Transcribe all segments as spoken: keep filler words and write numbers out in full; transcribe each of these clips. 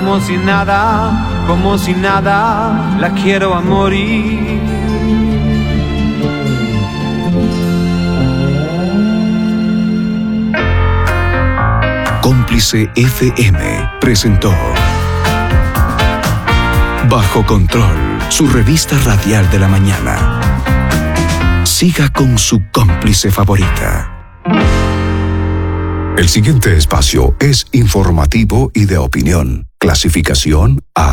como si nada, como si nada, la quiero a morir. Cómplice F M presentó Bajo Control, su revista radial de la mañana. Siga con su cómplice favorita. El siguiente espacio es informativo y de opinión. Clasificación A.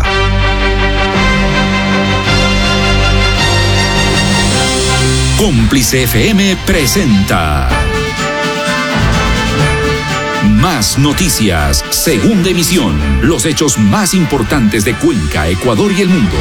Cómplice F M presenta Más Noticias, segunda emisión. Los hechos más importantes de Cuenca, Ecuador y el mundo.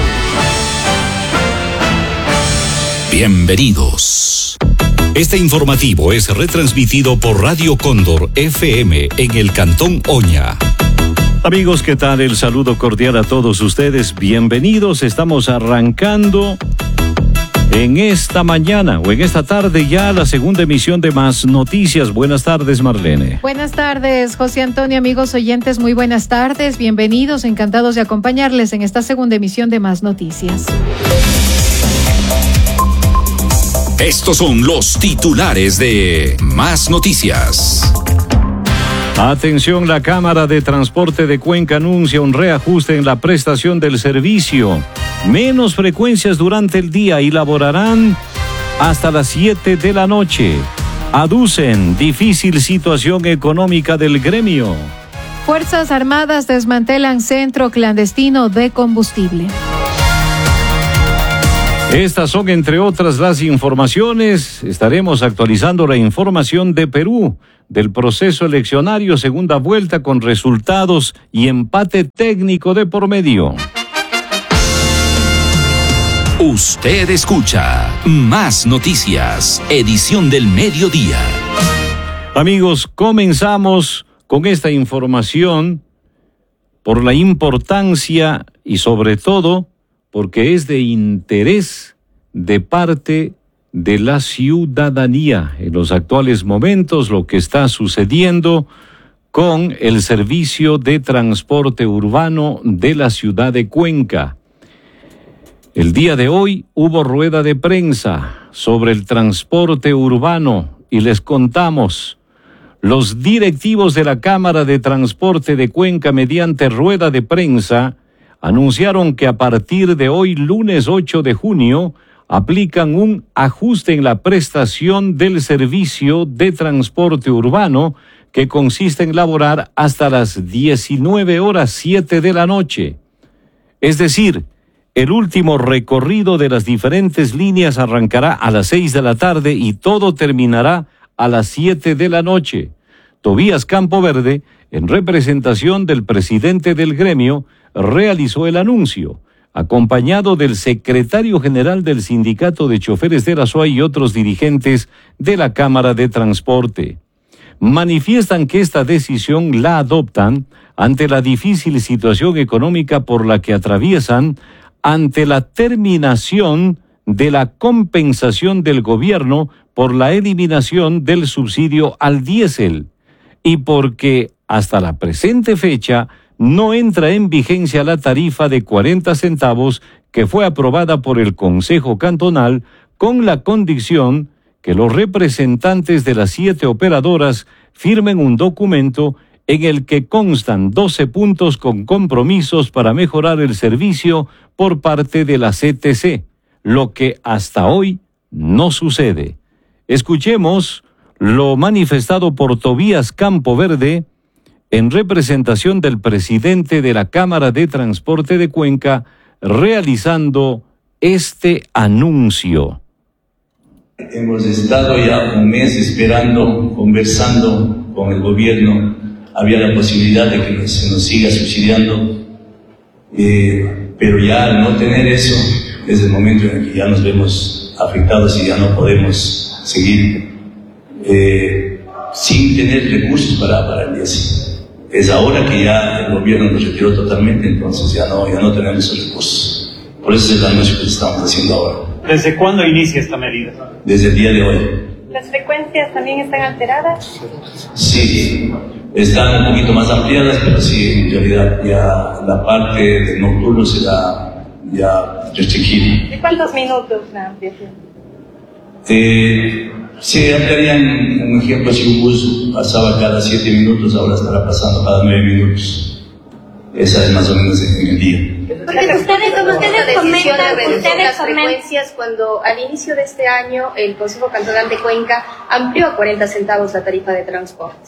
Bienvenidos. Este informativo es retransmitido por Radio Cóndor F M en el Cantón Oña. Amigos, ¿qué tal? El saludo cordial a todos ustedes. Bienvenidos. Estamos arrancando en esta mañana o en esta tarde ya la segunda emisión de Más Noticias. Buenas tardes, Marlene. Buenas tardes, José Antonio, amigos oyentes, muy buenas tardes. Bienvenidos, encantados de acompañarles en esta segunda emisión de Más Noticias. Estos son los titulares de Más Noticias. Atención, la Cámara de Transporte de Cuenca anuncia un reajuste en la prestación del servicio. Menos frecuencias durante el día y laborarán hasta las siete de la noche. Aducen difícil situación económica del gremio. Fuerzas Armadas desmantelan centro clandestino de combustible. Estas son, entre otras, las informaciones. Estaremos actualizando la información de Perú, del proceso eleccionario, segunda vuelta con resultados y empate técnico de por medio. Usted escucha Más Noticias, edición del mediodía. Amigos, comenzamos con esta información por la importancia y sobre todo porque es de interés de parte de la ciudadanía en los actuales momentos lo que está sucediendo con el servicio de transporte urbano de la ciudad de Cuenca. El día de hoy hubo rueda de prensa sobre el transporte urbano y les contamos. Los directivos de la Cámara de Transporte de Cuenca, mediante rueda de prensa, anunciaron que a partir de hoy, lunes ocho de junio, aplican un ajuste en la prestación del servicio de transporte urbano que consiste en laborar hasta las diecinueve horas siete de la noche. Es decir, el último recorrido de las diferentes líneas arrancará a las seis de la tarde y todo terminará a las siete de la noche. Tobías Campoverde, en representación del presidente del gremio, realizó el anuncio, acompañado del secretario general del Sindicato de Choferes de la S O A y otros dirigentes de la Cámara de Transporte. Manifiestan que esta decisión la adoptan ante la difícil situación económica por la que atraviesan ante la terminación de la compensación del gobierno por la eliminación del subsidio al diésel y porque hasta la presente fecha no entra en vigencia la tarifa de cuarenta centavos que fue aprobada por el Consejo Cantonal con la condición que los representantes de las siete operadoras firmen un documento en el que constan doce puntos con compromisos para mejorar el servicio por parte de la C T C, lo que hasta hoy no sucede. Escuchemos lo manifestado por Tobías Campoverde en representación del presidente de la Cámara de Transporte de Cuenca, realizando este anuncio. Hemos estado ya un mes esperando, conversando con el gobierno. Había la posibilidad de que se nos siga subsidiando, eh, pero ya al no tener eso, es el momento en el que ya nos vemos afectados y ya no podemos seguir eh, sin tener recursos para, para el diésel. Es ahora que ya el gobierno nos retiró totalmente, entonces ya no, ya no tenemos esos recursos. Por eso es el anuncio que estamos haciendo ahora. ¿Desde cuándo inicia esta medida? Desde el día de hoy. ¿Las frecuencias también están alteradas? Sí, están un poquito más ampliadas, pero sí, en realidad ya la parte de nocturno será ya restringida. ¿De cuántos minutos la ampliación? Eh, se ampliarían, un ejemplo, si un bus pasaba cada siete minutos, ahora estará pasando cada nueve minutos. Esa es más o menos en el día. Porque ustedes, ustedes comentan, ustedes las frecuencias cuando al inicio de este año el Consejo Cantonal de Cuenca amplió a cuarenta centavos la tarifa de transporte.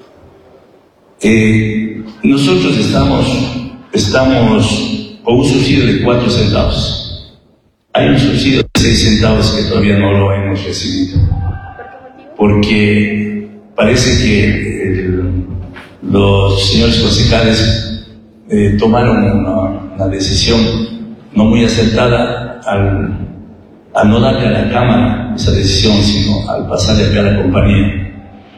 Eh, nosotros estamos, estamos con un subsidio de cuatro centavos. Hay un subsidio de seis centavos que todavía no lo hemos recibido. Porque parece que el, los señores concejales Eh, tomaron una, una decisión no muy acertada al, al no darle a la Cámara esa decisión, sino al pasarle acá a la compañía.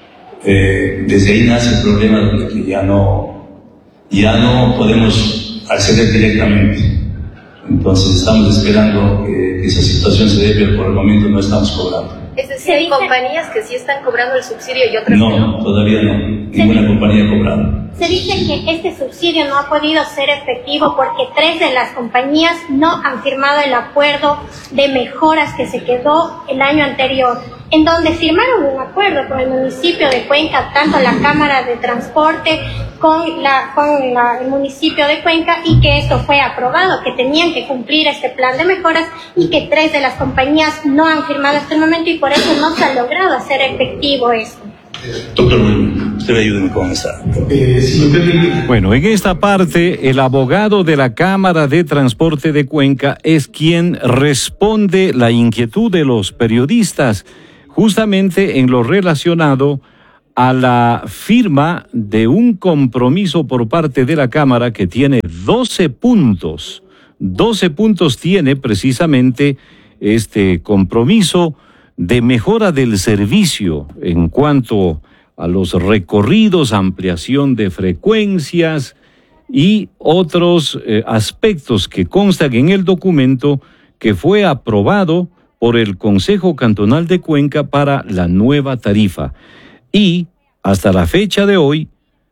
Eh, desde ahí nace el problema de que ya no, ya no podemos acceder directamente. Entonces estamos esperando que, que esa situación se dé, pero por el momento no estamos cobrando. Es decir, hay compañías que sí están cobrando el subsidio y otras no. que no. No, todavía no. Ninguna compañía ha cobrado. Se dice que este subsidio no ha podido ser efectivo porque tres de las compañías no han firmado el acuerdo de mejoras que se quedó el año anterior, en donde firmaron un acuerdo con el municipio de Cuenca, tanto la Cámara de Transporte con, la, con la, el municipio de Cuenca, y que esto fue aprobado, que tenían que cumplir este plan de mejoras, y que tres de las compañías no han firmado hasta el momento y por eso no se ha logrado hacer efectivo esto. Doctor, usted ayúdeme con esa. Eh, si me permite. Bueno, en esta parte, el abogado de la Cámara de Transporte de Cuenca es quien responde la inquietud de los periodistas, justamente en lo relacionado a la firma de un compromiso por parte de la Cámara que tiene doce puntos. doce puntos tiene precisamente este compromiso de mejora del servicio en cuanto a los recorridos, ampliación de frecuencias y otros eh, aspectos que constan en el documento que fue aprobado por el Consejo Cantonal de Cuenca para la nueva tarifa. Y hasta la fecha de hoy,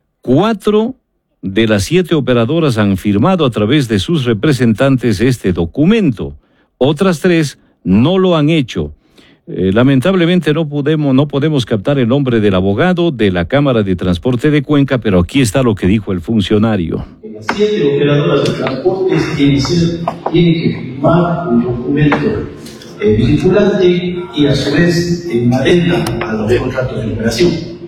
cuatro de las siete operadoras han firmado a través de sus representantes este documento. Otras tres no lo han hecho. Eh, lamentablemente no podemos, no podemos captar el nombre del abogado de la Cámara de Transporte de Cuenca, pero aquí está lo que dijo el funcionario. Las siete operadoras de transportes tienen, tienen que firmar un documento eh, vinculante y a su vez en adenda a los contratos de operación.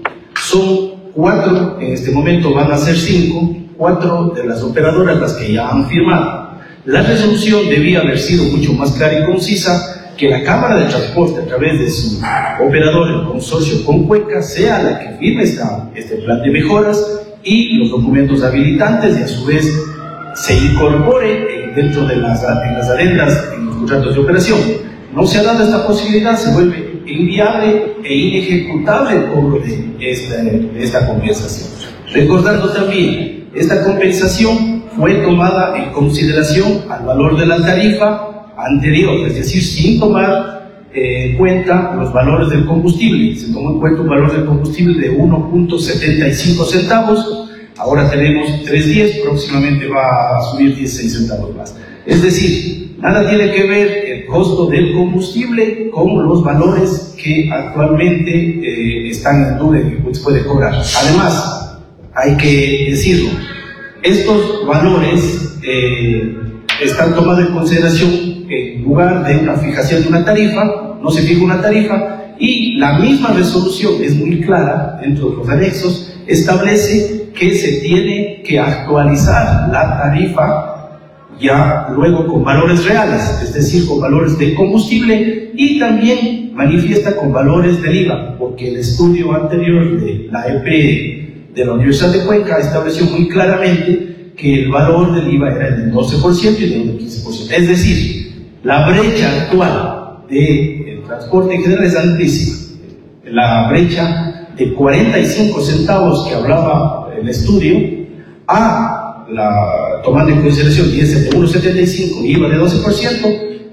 Son cuatro, en este momento van a ser cinco, cuatro de las operadoras las que ya han firmado. La resolución debía haber sido mucho más clara y concisa, que la Cámara de Transporte, a través de su operador, el consorcio con Cuenca, sea la que firme esta, este plan de mejoras y los documentos habilitantes, y a su vez se incorpore dentro de las, en las adendas en los contratos de operación. No se ha dado esta posibilidad, se vuelve inviable e inejecutable el cobro de esta, de esta compensación. Recordando también, esta compensación fue tomada en consideración al valor de la tarifa anterior, es decir, sin tomar eh, en cuenta los valores del combustible. Se tomó en cuenta un valor del combustible de uno punto setenta y cinco centavos, ahora tenemos tres punto diez, próximamente va a subir dieciséis centavos más. Es decir, nada tiene que ver el costo del combustible con los valores que actualmente eh, están en duda y que se puede cobrar. Además, hay que decirlo, estos valores eh, están tomados en consideración en lugar de una fijación de una tarifa, no se fija una tarifa, y la misma resolución es muy clara dentro de los anexos, establece que se tiene que actualizar la tarifa ya luego con valores reales, es decir, con valores de combustible, y también manifiesta con valores del I V A, porque el estudio anterior de la E P de la Universidad de Cuenca estableció muy claramente que el valor del I V A era del doce por ciento y del quince por ciento. Es decir, la brecha actual del transporte en general es altísima. La brecha de cuarenta y cinco centavos que hablaba el estudio, a la tomando en consideración diésel de uno punto setenta y cinco y I V A de doce por ciento,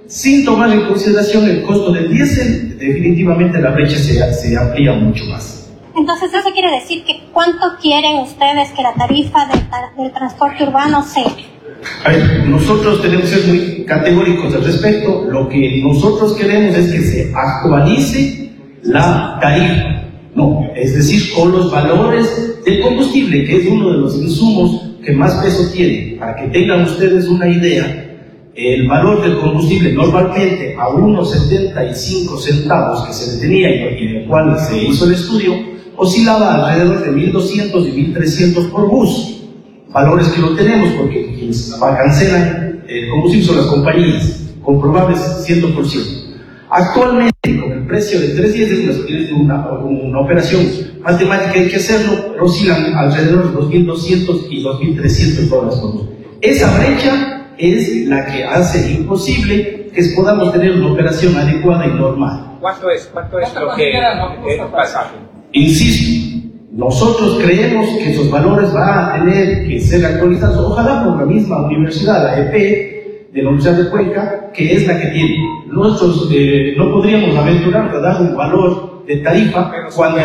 sin tomar en consideración el costo del diésel, definitivamente la brecha se, se amplía mucho más. Entonces, eso quiere decir que ¿cuánto quieren ustedes que la tarifa del, del transporte urbano sea? A ver, nosotros tenemos que ser muy categóricos al respecto. Lo que nosotros queremos es que se actualice la tarifa, no, es decir, con los valores del combustible, que es uno de los insumos que más peso tiene. Para que tengan ustedes una idea, el valor del combustible normalmente a uno setenta y cinco centavos que se le tenía y en el cual se hizo el estudio, oscilaba alrededor de mil doscientos y mil trescientos por bus. Valores que no tenemos porque quienes cancelan el combustible son las compañías, comprobables cien por ciento. Actualmente, con el precio de tres días de una, una operación matemática, hay que hacerlo, oscilan alrededor de dos mil doscientos y dos mil trescientos dólares por bus. Esa brecha es la que hace imposible que podamos tener una operación adecuada y normal. ¿Cuánto es, cuánto es lo que es el pasaje? Insisto, nosotros creemos que esos valores van a tener que ser actualizados, ojalá por la misma universidad, la E P de la Universidad de Cuenca, que es la que tiene. Nosotros eh, no podríamos aventurarnos a dar un valor de tarifa cuando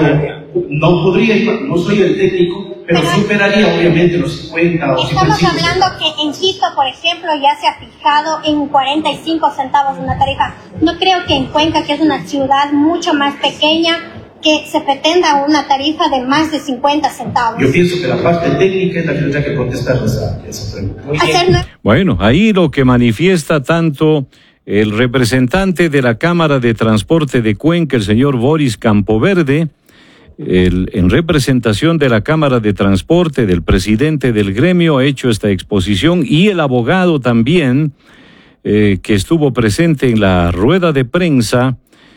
no podría, no soy el técnico, pero superaría obviamente los cincuenta o cincuenta y cinco. Estamos hablando que en Quito, por ejemplo, ya se ha fijado en cuarenta y cinco centavos una tarifa. No creo que en Cuenca, que es una ciudad mucho más pequeña, que se pretenda una tarifa de más de cincuenta centavos. Yo pienso que la parte técnica es la que tendrá que contestar esa, esa pregunta. Bueno, ahí lo que manifiesta tanto el representante de la Cámara de Transporte de Cuenca, el señor Boris Campoverde, el, en representación de la Cámara de Transporte, del presidente del gremio, ha hecho esta exposición, y el abogado también, eh, que estuvo presente en la rueda de prensa,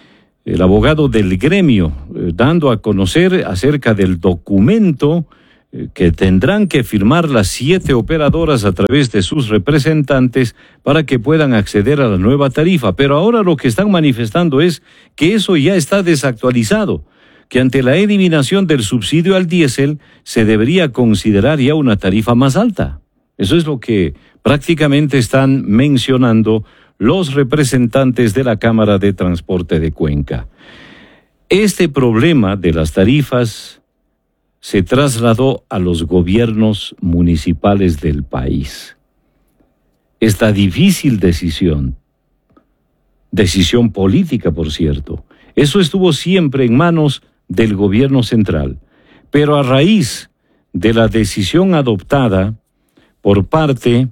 el abogado del gremio, eh, dando a conocer acerca del documento eh, que tendrán que firmar las siete operadoras a través de sus representantes para que puedan acceder a la nueva tarifa. Pero ahora lo que están manifestando es que eso ya está desactualizado, que ante la eliminación del subsidio al diésel se debería considerar ya una tarifa más alta. Eso es lo que prácticamente están mencionando los representantes de la Cámara de Transporte de Cuenca. Este problema de las tarifas se trasladó a los gobiernos municipales del país. Esta difícil decisión, decisión política, por cierto, eso estuvo siempre en manos del gobierno central, pero a raíz de la decisión adoptada por parte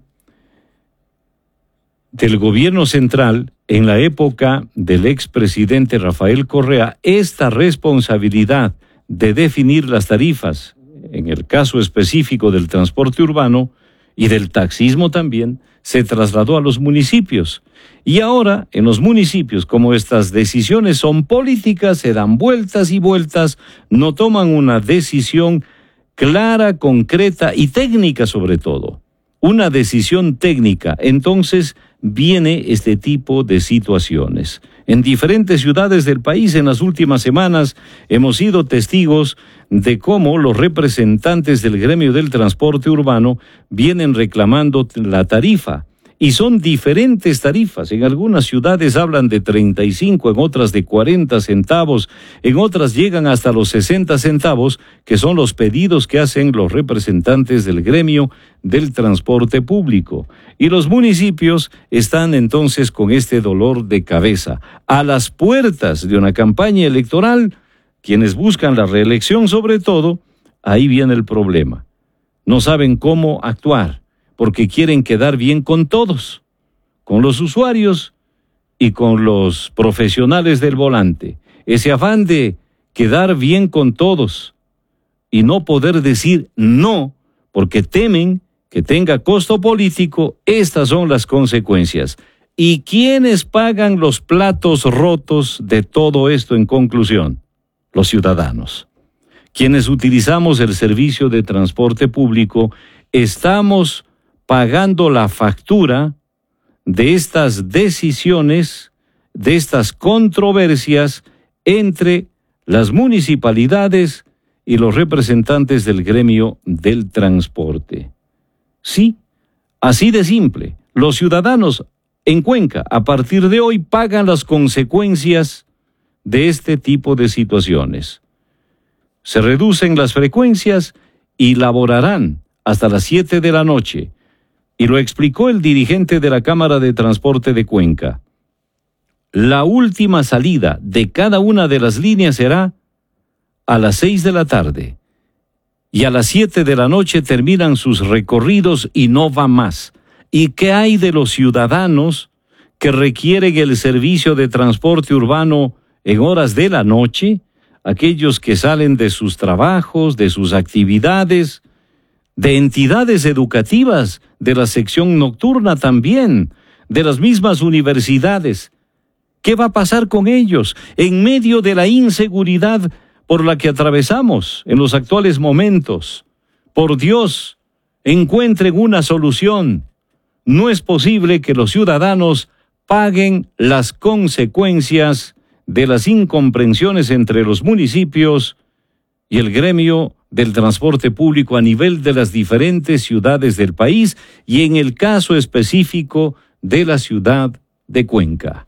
del gobierno central en la época del expresidente Rafael Correa, esta responsabilidad de definir las tarifas, en el caso específico del transporte urbano y del taxismo también, se trasladó a los municipios. Y ahora, en los municipios, como estas decisiones son políticas, se dan vueltas y vueltas, no toman una decisión clara, concreta y técnica sobre todo. Una decisión técnica. Entonces viene este tipo de situaciones. En diferentes ciudades del país en las últimas semanas hemos sido testigos de cómo los representantes del gremio del transporte urbano vienen reclamando la tarifa. Y son diferentes tarifas. En algunas ciudades hablan de treinta y cinco, en otras de cuarenta centavos, en otras llegan hasta los sesenta centavos, que son los pedidos que hacen los representantes del gremio del transporte público. Y los municipios están entonces con este dolor de cabeza. A las puertas de una campaña electoral, quienes buscan la reelección sobre todo, ahí viene el problema. No saben cómo actuar, porque quieren quedar bien con todos, con los usuarios y con los profesionales del volante. Ese afán de quedar bien con todos y no poder decir no, porque temen que tenga costo político, estas son las consecuencias. ¿Y quiénes pagan los platos rotos de todo esto en conclusión? Los ciudadanos. Quienes utilizamos el servicio de transporte público, estamos pagando la factura de estas decisiones, de estas controversias entre las municipalidades y los representantes del gremio del transporte. Sí, así de simple. Los ciudadanos en Cuenca, a partir de hoy, pagan las consecuencias de este tipo de situaciones. Se reducen las frecuencias y laborarán hasta las siete de la noche. Y lo explicó el dirigente de la Cámara de Transporte de Cuenca. La última salida de cada una de las líneas será a las seis de la tarde. Y a las siete de la noche terminan sus recorridos y no va más. ¿Y qué hay de los ciudadanos que requieren el servicio de transporte urbano en horas de la noche? Aquellos que salen de sus trabajos, de sus actividades, de entidades educativas, de la sección nocturna también, de las mismas universidades. ¿Qué va a pasar con ellos en medio de la inseguridad por la que atravesamos en los actuales momentos? Por Dios, encuentren una solución. No es posible que los ciudadanos paguen las consecuencias de las incomprensiones entre los municipios y el gremio del transporte público a nivel de las diferentes ciudades del país y en el caso específico de la ciudad de Cuenca.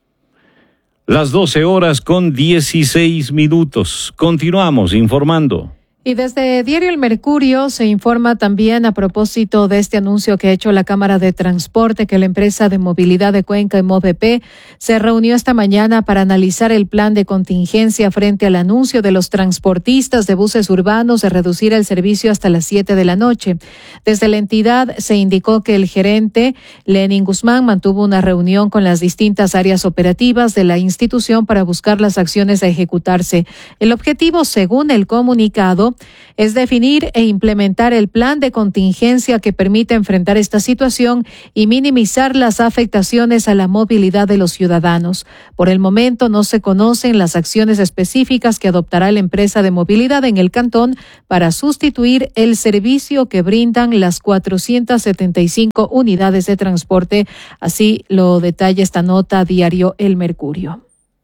Las doce horas con dieciséis minutos. Continuamos informando. Y desde Diario El Mercurio se informa también a propósito de este anuncio que ha hecho la Cámara de Transporte que la empresa de movilidad de Cuenca, MOVP, se reunió esta mañana para analizar el plan de contingencia frente al anuncio de los transportistas de buses urbanos de reducir el servicio hasta las siete de la noche. Desde la entidad se indicó que el gerente Lenin Guzmán mantuvo una reunión con las distintas áreas operativas de la institución para buscar las acciones a ejecutarse. El objetivo, según el comunicado, es definir e implementar el plan de contingencia que permita enfrentar esta situación y minimizar las afectaciones a la movilidad de los ciudadanos. Por el momento no se conocen las acciones específicas que adoptará la empresa de movilidad en el cantón para sustituir el servicio que brindan las cuatrocientas setenta y cinco unidades de transporte. Así lo detalla esta nota Diario El Mercurio.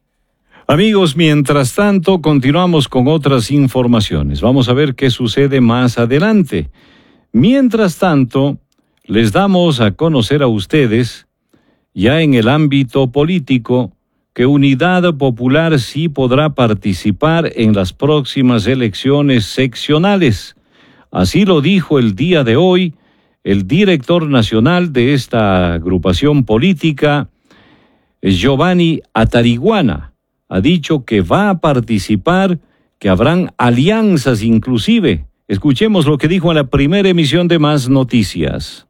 Amigos, mientras tanto, continuamos con otras informaciones. Vamos a ver qué sucede más adelante. Mientras tanto, les damos a conocer a ustedes, ya en el ámbito político, que Unidad Popular sí podrá participar en las próximas elecciones seccionales. Así lo dijo el día de hoy el director nacional de esta agrupación política, Giovanni Atariguana. Ha dicho que va a participar, que habrán alianzas inclusive. Escuchemos lo que dijo en la primera emisión de Más Noticias.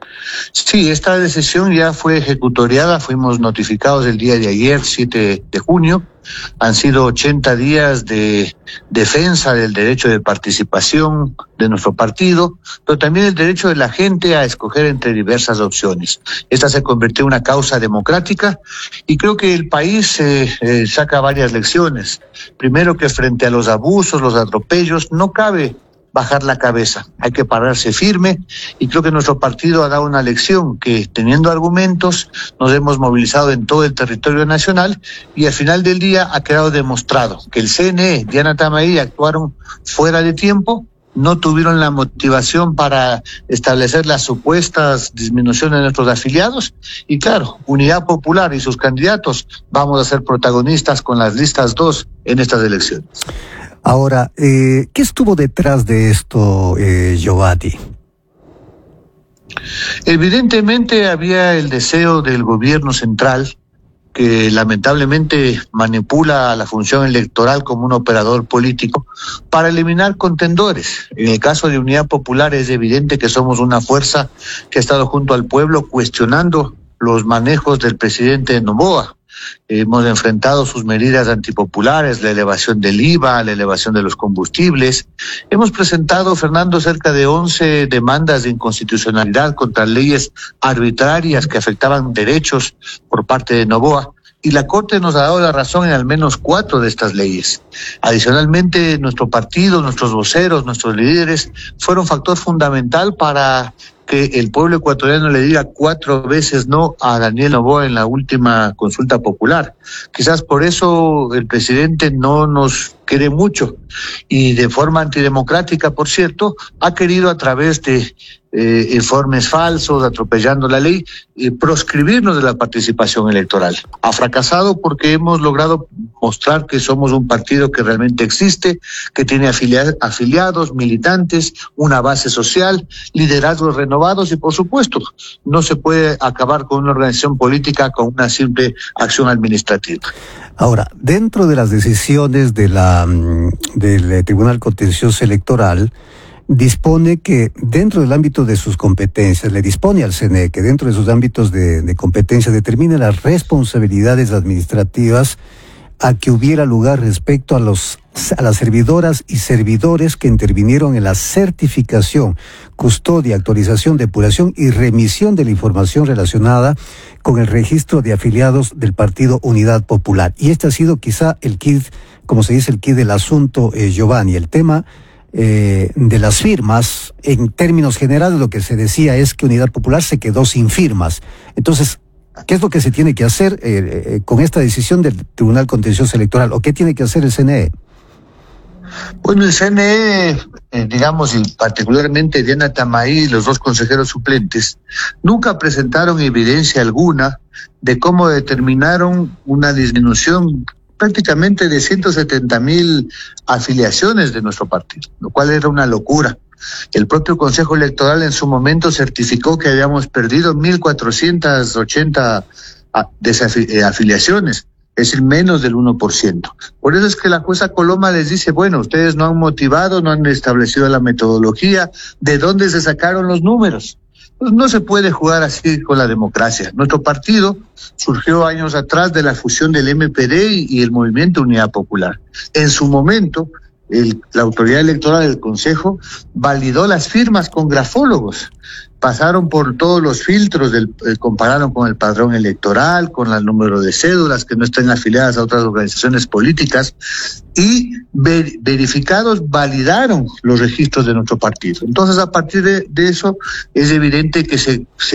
Sí, esta decisión ya fue ejecutoriada, fuimos notificados el día de ayer, siete de junio. Han sido ochenta días de defensa del derecho de participación de nuestro partido, pero también el derecho de la gente a escoger entre diversas opciones. Esta se convirtió en una causa democrática y creo que el país eh, eh, saca varias lecciones. Primero, que frente a los abusos, los atropellos, no cabe bajar la cabeza, hay que pararse firme, y creo que nuestro partido ha dado una lección que, teniendo argumentos, nos hemos movilizado en todo el territorio nacional y al final del día ha quedado demostrado que el C N E, Diana Tamaí, actuaron fuera de tiempo, no tuvieron la motivación para establecer las supuestas disminuciones de nuestros afiliados y claro, Unidad Popular y sus candidatos vamos a ser protagonistas con las listas dos en estas elecciones. Ahora, eh, ¿qué estuvo detrás de esto, eh, Giovanni? Evidentemente había el deseo del gobierno central, que lamentablemente manipula la función electoral como un operador político, para eliminar contendores. En el caso de Unidad Popular es evidente que somos una fuerza que ha estado junto al pueblo cuestionando los manejos del presidente Noboa. Hemos enfrentado sus medidas antipopulares, la elevación del I V A, la elevación de los combustibles. Hemos presentado, Fernando, cerca de once demandas de inconstitucionalidad contra leyes arbitrarias que afectaban derechos por parte de Noboa. Y la Corte nos ha dado la razón en al menos cuatro de estas leyes. Adicionalmente, nuestro partido, nuestros voceros, nuestros líderes fueron factor fundamental para que el pueblo ecuatoriano le diga cuatro veces no a Daniel Noboa en la última consulta popular. Quizás por eso el presidente no nos quiere mucho y de forma antidemocrática, por cierto, ha querido a través de eh, informes falsos, atropellando la ley, eh, proscribirnos de la participación electoral. Ha fracasado porque hemos logrado mostrar que somos un partido que realmente existe, que tiene afilia- afiliados, militantes, una base social, liderazgos renovados y, por supuesto, no se puede acabar con una organización política con una simple acción administrativa. Ahora, dentro de las decisiones de la del Tribunal Contencioso Electoral, dispone que dentro del ámbito de sus competencias, le dispone al C N E que dentro de sus ámbitos de, de competencia determine las responsabilidades administrativas a que hubiera lugar respecto a los a las servidoras y servidores que intervinieron en la certificación, custodia, actualización, depuración y remisión de la información relacionada con el registro de afiliados del Partido Unidad Popular. Y este ha sido quizá el quid, como se dice, el quid del asunto, eh, Giovanni, el tema eh, de las firmas. En términos generales, lo que se decía es que Unidad Popular se quedó sin firmas. Entonces, ¿qué es lo que se tiene que hacer eh, eh, con esta decisión del Tribunal Contencioso Electoral? ¿O qué tiene que hacer el C N E? Bueno, el C N E, eh, digamos, y particularmente Diana Tamaí y los dos consejeros suplentes, nunca presentaron evidencia alguna de cómo determinaron una disminución prácticamente de ciento setenta mil afiliaciones de nuestro partido, lo cual era una locura. El propio Consejo Electoral en su momento certificó que habíamos perdido mil cuatrocientas ochenta desafiliaciones, es decir, menos del uno por ciento. Por eso es que la jueza Coloma les dice, bueno, ustedes no han motivado, no han establecido la metodología, ¿de dónde se sacaron los números? Pues no se puede jugar así con la democracia. Nuestro partido surgió años atrás de la fusión del M P D y el Movimiento Unidad Popular. En su momento, el, la autoridad electoral del Consejo validó las firmas con grafólogos. Pasaron por todos los filtros, del, eh, compararon con el padrón electoral, con el número de cédulas que no estén afiliadas a otras organizaciones políticas y ver, verificados validaron los registros de nuestro partido. Entonces, a partir de, de eso, es evidente que se, se